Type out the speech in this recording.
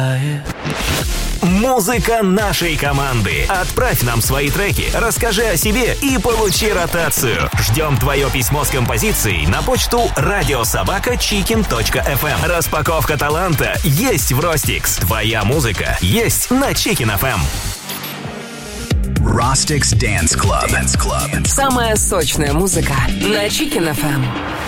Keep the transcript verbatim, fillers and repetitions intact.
Музыка нашей команды. Отправь нам свои треки, расскажи о себе и получи ротацию. Ждем твое письмо с композицией на почту радиособака чикен точка эф эм. Распаковка таланта есть в Ростикс. Твоя музыка есть на Chicken эф эм. Rostix Dance Club. Dance Club. Самая сочная музыка на Chicken эф эм.